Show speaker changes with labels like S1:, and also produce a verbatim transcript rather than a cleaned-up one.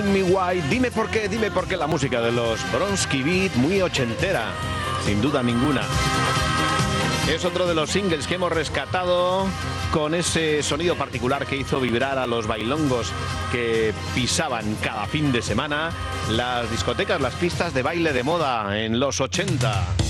S1: Me Why, dime por qué, dime por qué, la música de los Bronski Beat, muy ochentera, sin duda ninguna. Es otro de los singles que hemos rescatado con ese sonido particular que hizo vibrar a los bailongos que pisaban cada fin de semana las discotecas, las pistas de baile de moda en los ochenta.